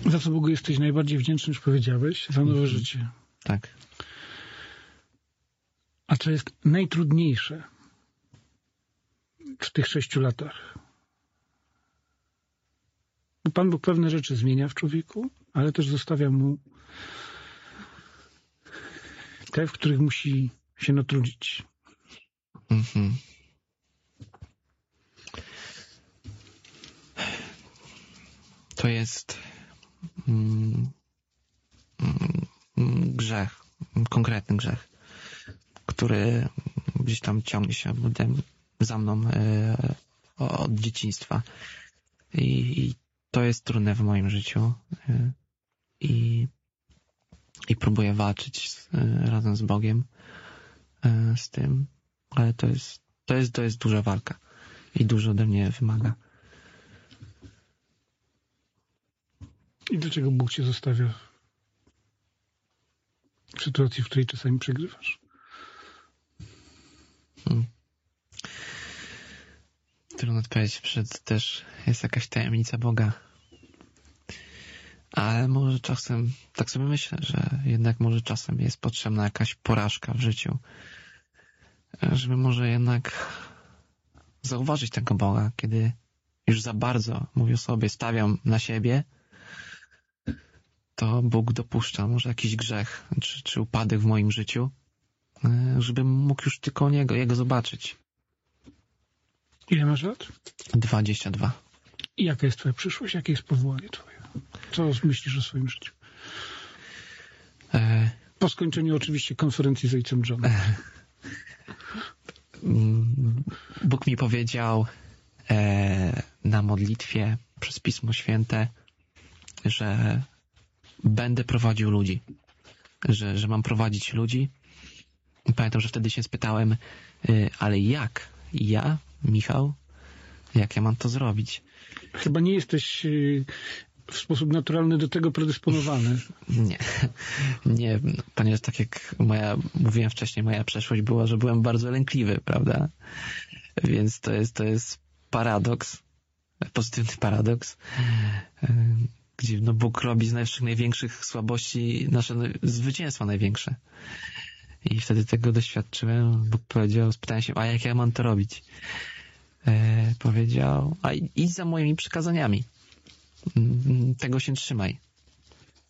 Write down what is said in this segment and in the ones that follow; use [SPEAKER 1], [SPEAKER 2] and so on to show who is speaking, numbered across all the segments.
[SPEAKER 1] Za co Bogu jesteś najbardziej wdzięczny, już powiedziałeś, za nowe życie.
[SPEAKER 2] Tak.
[SPEAKER 1] A co jest najtrudniejsze w tych 6 latach? Bo Pan Bóg pewne rzeczy zmienia w człowieku, ale też zostawia mu te, w których musi się natrudzić.
[SPEAKER 2] To jest grzech, konkretny grzech, który gdzieś tam ciągnie się za mną od dzieciństwa. I to jest trudne w moim życiu. I próbuję walczyć razem z Bogiem z tym, ale to jest duża walka i dużo ode mnie wymaga.
[SPEAKER 1] I dlaczego Bóg cię zostawia w sytuacji, w której czasami przegrywasz?
[SPEAKER 2] Trudno odpowiedzieć, też jest jakaś tajemnica Boga. Ale może czasem, tak sobie myślę, że jednak może czasem jest potrzebna jakaś porażka w życiu, żeby może jednak zauważyć tego Boga, kiedy już za bardzo, mówię sobie, stawiam na siebie, to Bóg dopuszcza może jakiś grzech czy upadek w moim życiu, żebym mógł już tylko Jego zobaczyć.
[SPEAKER 1] Ile masz lat?
[SPEAKER 2] 22.
[SPEAKER 1] I jaka jest twoja przyszłość? Jakie jest powołanie twoje? Co myślisz o swoim życiu? Po skończeniu oczywiście konferencji z ojcem Johnem.
[SPEAKER 2] Bóg mi powiedział na modlitwie przez Pismo Święte, że będę prowadził ludzi. Że mam prowadzić ludzi. Pamiętam, że wtedy się spytałem, ale jak? Ja, Michał? Jak ja mam to zrobić?
[SPEAKER 1] Chyba nie jesteś w sposób naturalny do tego predysponowany.
[SPEAKER 2] Nie, ponieważ tak jak mówiłem wcześniej, moja przeszłość była, że byłem bardzo lękliwy, prawda? Więc to jest paradoks, pozytywny paradoks, gdzie Bóg robi z naszych największych słabości nasze zwycięstwa największe. I wtedy tego doświadczyłem. Bóg powiedział, spytałem się, a jak ja mam to robić? Powiedział, a idź za moimi przykazaniami. Tego się trzymaj.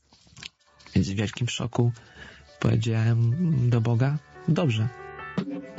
[SPEAKER 2] Więc w wielkim szoku powiedziałem do Boga, dobrze.